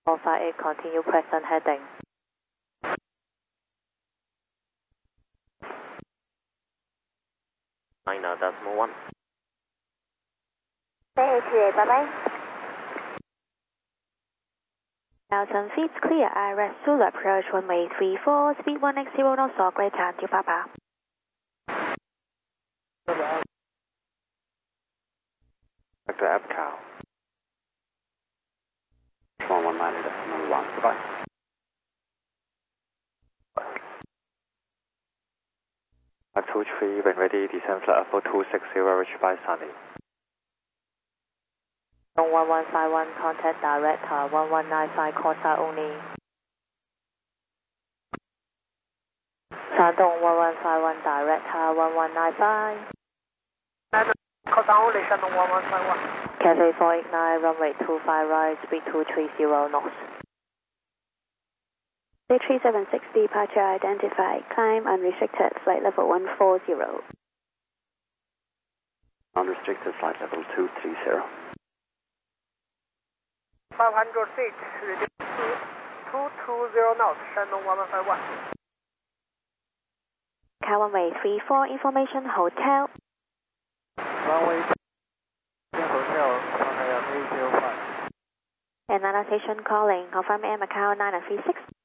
458, continue present heading. $9.1. AHA, bye-bye. 1000 feet clear, IRS Zulu approach runway 34, speed 180 knots or greater, to Papa. Back to APCAL. 119.1, goodbye. At 23, when ready, descend flight 4260, reach by Sunny. 1151, contact direct 1195, call side only. Shandong 1151, direct 1195. Call down only, Shandong 1151. Cathay 489, runway 25 right, speed 230 knots. 3760, departure identified, climb unrestricted, flight level 140. Unrestricted, flight level 230. 500 feet, reduce to 220 knots, Shandong 1151. Car runway 34, information hotel. Runway Hotel, Shanghai 805. Another station calling, confirm Air Macau 936.